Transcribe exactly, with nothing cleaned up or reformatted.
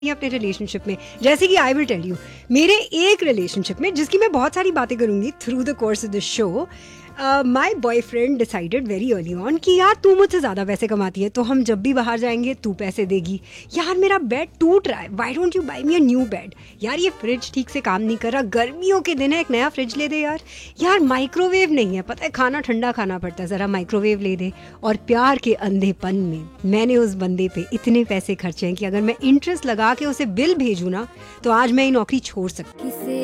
अपने रिलेशनशिप में, जैसे कि आई विल टेल यू मेरे एक रिलेशनशिप में जिसकी मैं बहुत सारी बातें करूंगी through the course of the show. My boyfriend decided very early on कि यार तू मुझसे ज़्यादा पैसे कमाती है तो हम जब भी बाहर जाएंगे तू पैसे देगी। यार मेरा बेड टूट रहा है, why don't you by me a new bad. यार ये फ्रिज ठीक से काम नहीं कर रहा, गर्मियों के दिन है, एक नया फ्रिज ले दे यार। यार माइक्रोवेव नहीं है, पता है खाना ठंडा खाना पड़ता है, ज़रा माइक्रोवेव ले दे। और प्यार के अंधेपन में मैंने उस बंदे पे इतने पैसे खर्चे हैं कि अगर मैं इंटरेस्ट लगा के उसे बिल भेजूँ ना तो आज मैं ये नौकरी छोड़ सकती हूँ।